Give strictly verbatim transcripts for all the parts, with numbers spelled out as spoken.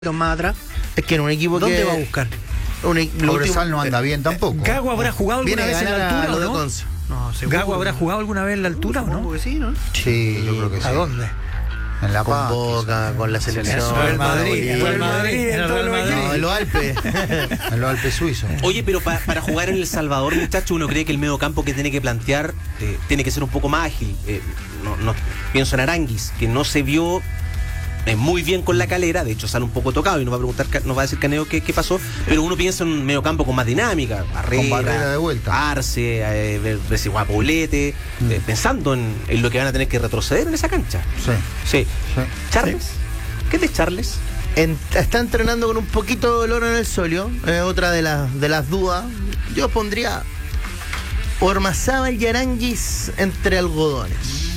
más atrás. Es que en un equipo ¿Dónde que... va a buscar? Cobresal no anda bien tampoco. ¿Gago habrá jugado alguna vez en la altura o no? No, ¿Gago habrá jugado alguna vez en la altura o no? Que sí, ¿no? Sí, yo creo que sí. ¿A dónde? En La Con Paz. Boca, con la selección. En el Real Madrid, en el Real Madrid, en el Real Madrid. No, en los Alpes. En los Alpes suizos. Oye, pero pa- para jugar en El Salvador, muchachos, uno cree que el medio campo que tiene que plantear eh, tiene que ser un poco más ágil. Eh, no, no, pienso en Aranguis, que no se vio eh, muy bien con La Calera, de hecho sale un poco tocado y nos va a preguntar, nos va a decir Caneo qué, qué pasó, pero uno piensa en un medio campo con más dinámica, Barrera, Con Barrera de vuelta. Arce, eh, ver, ver si juega Poblete, Mm. eh, pensando en, en lo que van a tener que retroceder en esa cancha. Sí. Sí. Sí. Charles, ¿qué es de Charles? En- está entrenando con un poquito de dolor en el solio. Es otra de las de las dudas. Yo pondría Ormazábal y Aranguis entre algodones.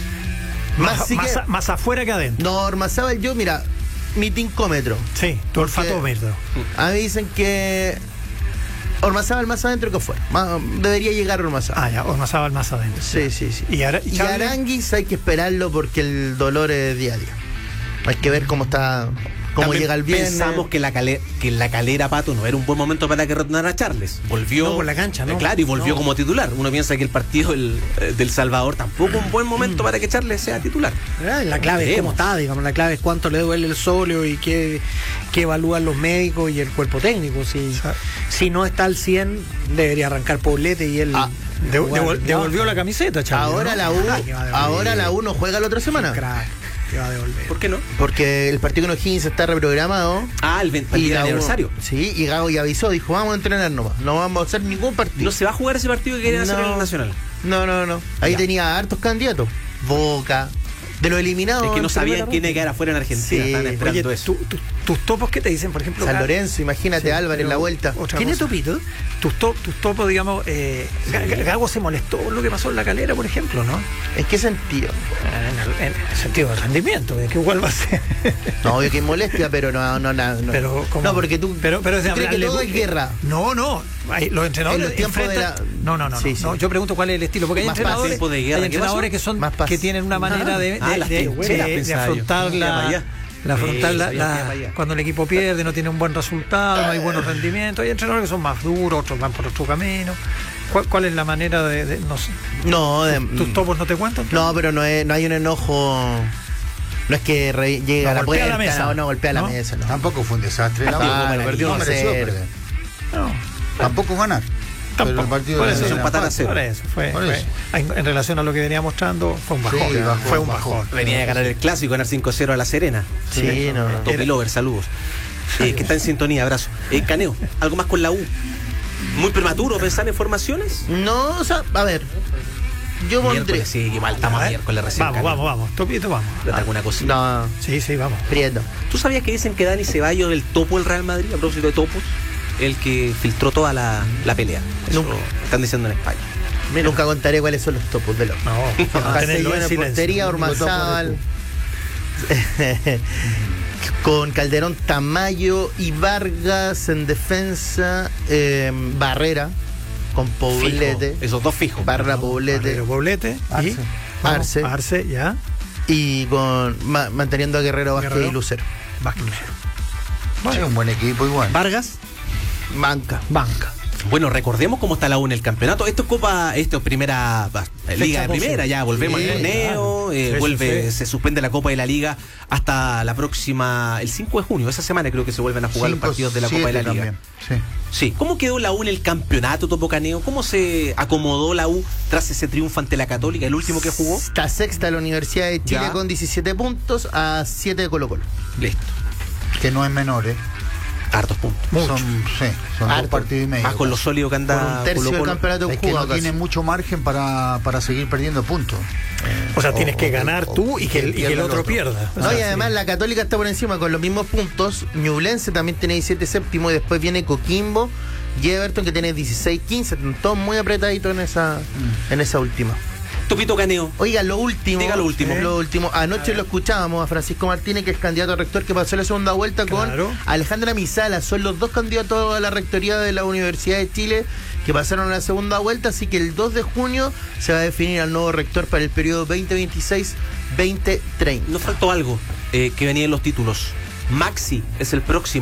Más, Más, si más, que- a- más afuera que adentro. No, Ormazábal, yo, mira, mi tincómetro. Sí, tu Porque- olfatómetro. A mí dicen que Ormazábal más adentro que afuera. Más- debería llegar Ormazábal. Ah, ya, Ormazábal más adentro. Sí, sí, sí. Y, Ara- Y Charles, Aranguis hay que esperarlo porque el dolor es día a día. Hay que ver cómo está, cómo También llega el viernes. Pensamos que la, cale- que la Calera, Pato, no era un buen momento para que retornara a Charles. Volvió. No, por la cancha, ¿no? eh, Claro, y volvió No. como titular. Uno piensa que el partido del, eh, del Salvador tampoco es un buen momento para que Charles sea titular. ¿Verdad? La clave es cómo Veremos. está, digamos, la clave es cuánto le duele el sóleo y qué, qué evalúan los médicos y el cuerpo técnico. Si, si no está al cien, debería arrancar Poblete y él. Ah, de- jugar. devol- devolvió la camiseta, Charles. Ahora ¿no? la U, Ah, que va a devolver. ahora la U no juega la otra semana. Crack, que va a devolver. ¿Por qué no? Porque el partido con O'Higgins está reprogramado. Ah, el, ve- el la U- aniversario. Sí, y Gago ya avisó, dijo, vamos a entrenar nomás. No vamos a hacer ningún partido. No se va a jugar ese partido que querían hacer en el Nacional. No, no, no. Ahí Ya. tenía hartos candidatos. Boca. De los eliminados. Es que no en sabían primera quién iba a ronda. quedar afuera en Argentina. Sí. Estaban esperando Oye, eso. tu- tu- tus topos, ¿qué te dicen? Por ejemplo, San Ga- Lorenzo, imagínate, Sí, Álvarez en la pero vuelta. otra ¿Tiene cosa. topito? Tus, to- tus topos, digamos, eh, Ga- Ga- Gago se molestó por lo que pasó en La Calera, por ejemplo, ¿no? ¿En qué sentido? En el, en el sentido del rendimiento, de que igual va a ser. No, obvio que hay molestia, pero no, no, no. no. Pero, ¿cómo? No, porque tú. Pero, pero es de ¿tú crees que hablarle- todo es guerra. No, no. Hay- los entrenadores. En los tiempos de enfrentan- la- No, no, no. Sí, no, sí. no, yo pregunto cuál es el estilo. Porque hay Más paz. entrenadores, Tiempo de guerra, hay ¿qué entrenadores pasó? que son Más paz. que tienen una manera de, de, Ah, las de- pingüenas, de- de pensaba yo. afrontar Ya, para la. allá. de afrontar Sí, la, sabía la- que iba para allá. cuando el equipo pierde, no tiene un buen resultado, no hay buenos rendimientos. Hay entrenadores que son más duros, otros van por otro camino. ¿Cuál, cuál es la manera de.? de- no sé. No, de- ¿Tus topos no te cuentan? no, pero no, es, no hay un enojo. No es que re- llega No, a la golpea puerta, la mesa. no, no golpea la ¿No? mesa, no. Tampoco fue un desastre. La U. Ah, no, perdió no uno a mereció cero. perder. No. Tampoco ganar. Pero el Tampoco. partido Por de eso la- es un era patada a fácil. cero. Por eso, fue, Por fue- eso. en, en relación a lo que venía mostrando, fue un bajón. Sí, bajón, fue un bajón. bajón. Venía a ganar el clásico, ganar cinco cero a La Serena. Sí, no, no. Topi Lover, saludos. Eh, que está en sintonía, abrazo. Eh, Caneo, ¿algo más con la U? ¿Muy prematuro pensar en formaciones? No, o sea, a ver. Yo pondré. Miércoles, sí, igual estamos A ver, miércoles recién. Vamos, Caneo. vamos, vamos. Topito, vamos. ¿Alguna cosita? No, Sí, sí, vamos. Prieto. ¿Tú sabías que dicen que Dani Ceballos es el topo del Real Madrid? A propósito de topos, el que filtró toda la, la pelea. Eso Nunca. están diciendo en España. Nunca contaré cuáles son los topos de los. No, Castellano tenerlo en en silencio. portería, Ormazábal. Con Calderón, Tamayo y Vargas en defensa. eh, Barrera. Con Poblete. Fijo, esos dos fijos. Barra Poblete. Barrero, Poblete Arce. y vamos, Arce. Arce, ya. Y con ma- manteniendo a Guerrero, Vázquez Guerrero. y Lucero. Vázquez. Sí, un buen equipo igual. Vargas. Banca. Banca. Bueno, recordemos cómo está la U en el campeonato. Esto es Copa, esto es primera bah, Liga de doce. Primera, ya volvemos Sí, al torneo, claro. eh, Sí, vuelve, sí, sí. se suspende la Copa de la Liga hasta la próxima, el cinco de junio, esa semana creo que se vuelven a jugar los Cinco, partidos de la Copa de la siete Liga. también. Sí. Sí, ¿cómo quedó la U en el campeonato, Topo Caneo? ¿Cómo se acomodó la U tras ese triunfo ante la Católica, el último que jugó? Está sexta la Universidad de Chile Ya. con diecisiete puntos a siete de Colo Colo. Listo, Que no es menor, ¿eh? hartos puntos. Mucho. Son, sí, son Harto. dos partidos y medio. Más con lo sólido que Por anda un tercio Colo del Colo. campeonato Es que jugado no casi. tiene mucho margen para, para seguir perdiendo puntos. O sea, tienes que o- ganar o- tú y que el, y que el pierda otro pierda. O No, sea, y además sí. la Católica está por encima con los mismos puntos. Ñublense también tiene diecisiete séptimo y después viene Coquimbo y Everton que tiene dieciséis quince. Están todos muy apretaditos en esa, en esa última. Topito Caneo. Oiga, lo último. Diga lo último. eh, Lo último. Anoche lo escuchábamos a Francisco Martínez, que es candidato a rector, que pasó la segunda vuelta Claro. con Alejandra Misala. Son los dos candidatos a la rectoría de la Universidad de Chile que pasaron a la segunda vuelta. Así que el dos de junio se va a definir al nuevo rector para el periodo veinte veintiséis veinte treinta. Nos faltó algo eh, que venía en los títulos. Maxi es el próximo.